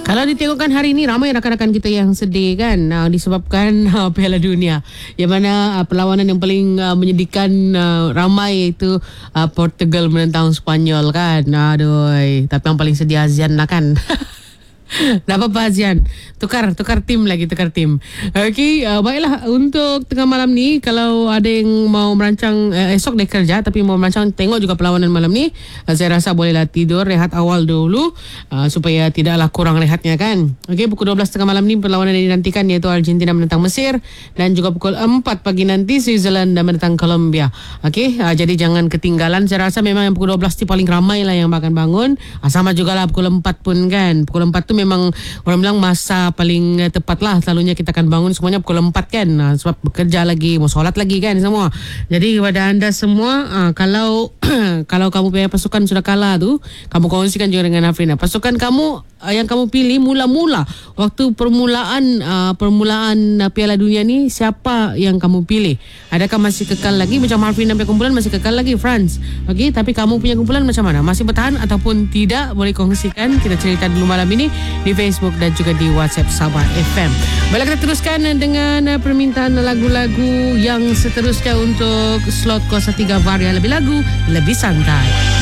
Kalau ditengokkan hari ini ramai rakan-rakan kita yang sedih kan, disebabkan Piala Dunia, yang mana perlawanan yang paling menyedihkan ramai itu Portugal menentang Spanyol kan. Aduh, tapi yang paling sedih ASEAN lah kan. Tak apa-apa Azian, tukar tim lagi, tukar tim. Okey, baiklah, untuk tengah malam ni kalau ada yang mau merancang esok dia kerja tapi mau merancang tengok juga perlawanan malam ni, saya rasa bolehlah tidur rehat awal dulu supaya tidaklah kurang rehatnya kan. Okey, pukul 12 tengah malam ni perlawanan yang dinantikan iaitu Argentina menentang Mesir, dan juga pukul 4 pagi nanti Switzerland menentang Colombia. Okey, jadi jangan ketinggalan. Saya rasa memang yang pukul 12 ni paling ramai lah yang akan bangun. Sama jugalah pukul 4 pun kan. Pukul 4 tu memang orang bilang masa paling tepat lah. Selalunya kita akan bangun semuanya pukul 4 kan, sebab bekerja lagi, mau solat lagi kan semua. Jadi kepada anda semua, kalau kalau kamu punya pasukan sudah kalah tu, kamu kongsikan juga dengan Afrina. Pasukan kamu yang kamu pilih mula-mula waktu permulaan Piala Dunia ni, siapa yang kamu pilih? Adakah masih kekal lagi macam Afrina punya kumpulan masih kekal lagi France? Okey, tapi kamu punya kumpulan macam mana? Masih bertahan ataupun tidak? Boleh kongsikan, kita cerita dulu malam ini di Facebook dan juga di WhatsApp Sabah FM. Baiklah, kita teruskan dengan permintaan lagu-lagu yang seterusnya untuk slot kuasa 3 VAR yang lebih lagu, lebih santai.